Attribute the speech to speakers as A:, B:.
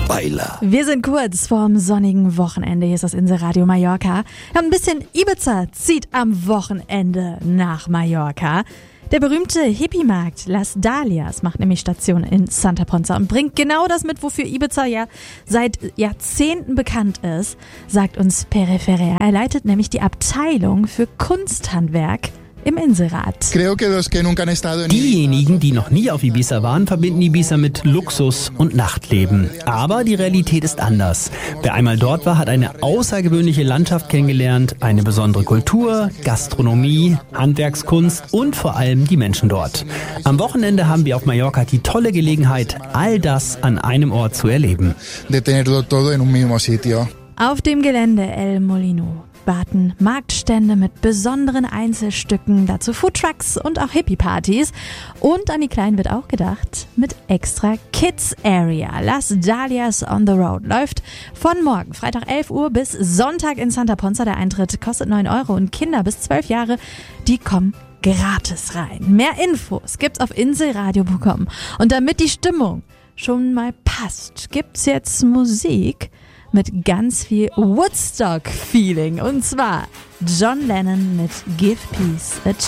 A: baila.
B: Wir sind kurz vorm sonnigen Wochenende. Hier ist das Inselradio Mallorca. Ein bisschen Ibiza zieht am Wochenende nach Mallorca. Der berühmte Hippie-Markt Las Dalias macht nämlich Station in Santa Ponsa und bringt genau das mit, wofür Ibiza ja seit Jahrzehnten bekannt ist, sagt uns Pere Ferrer. Er leitet nämlich die Abteilung für Kunsthandwerk im Inselrat.
C: Diejenigen, die noch nie auf Ibiza waren, verbinden Ibiza mit Luxus und Nachtleben. Aber die Realität ist anders. Wer einmal dort war, hat eine außergewöhnliche Landschaft kennengelernt, eine besondere Kultur, Gastronomie, Handwerkskunst und vor allem die Menschen dort. Am Wochenende haben wir auf Mallorca die tolle Gelegenheit, all das an einem Ort zu erleben.
B: Auf dem Gelände El Molino warten Marktstände mit besonderen Einzelstücken, dazu Foodtrucks und auch Hippie-Partys. Und an die Kleinen wird auch gedacht mit extra Kids Area. Las Dalias on the Road läuft von morgen, Freitag 11 Uhr bis Sonntag in Santa Ponsa. Der Eintritt kostet 9 € und Kinder bis 12 Jahre, die kommen gratis rein. Mehr Infos gibt's auf inselradio.com. Und damit die Stimmung schon mal passt, gibt's jetzt Musik mit ganz viel Woodstock-Feeling. Und zwar John Lennon mit Give Peace a Chance.